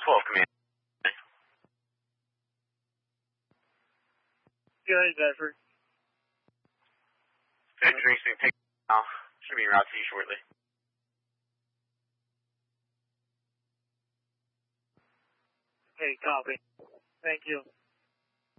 12 command. Go ahead, Bedford. Tracing, take now. Should be en route to you shortly. Okay, copy. Thank you.